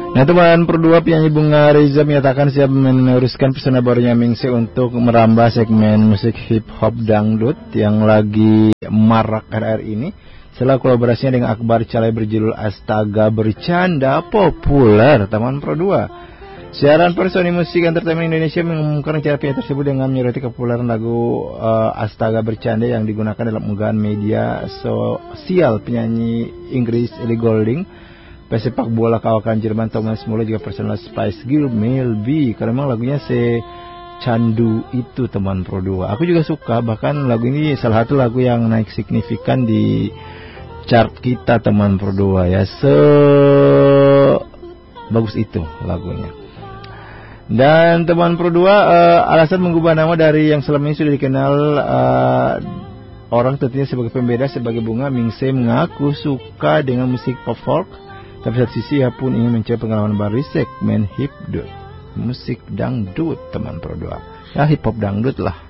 Nah teman berdua, penyanyi Bunga Reza menyatakan siap meneruskan pesona barunya Mingse untuk merambah segmen musik hip hop dangdut yang lagi marak RR ini. Setelah kolaborasinya dengan Akbar Calai berjudul Astaga Bercanda populer teman berdua. Siaran pers Sony Music Entertainment Indonesia mengumumkan rencana penyanyi tersebut dengan menyoroti kepopuleran lagu Astaga Bercanda yang digunakan dalam unggahan media sosial penyanyi Inggris Ellie Goulding, pesepak bola kawakan Jerman Thomas Muller, juga personal Spice Girl Mel B. Karena memang lagunya candu itu teman Pro 2. Aku juga suka, bahkan lagu ini salah satu lagu yang naik signifikan di chart kita teman Pro 2 ya. Bagus itu lagunya. Dan teman Pro 2 alasan mengubah nama dari yang selama ini sudah dikenal orang tentunya sebagai pembeda sebagai Bunga, Mingse mengaku suka dengan musik pop folk, tapi satu sisi ia pun ingin mencari pengalaman baru di segmen hip musik dangdut teman Pro 2. Ya hip hop dangdut lah.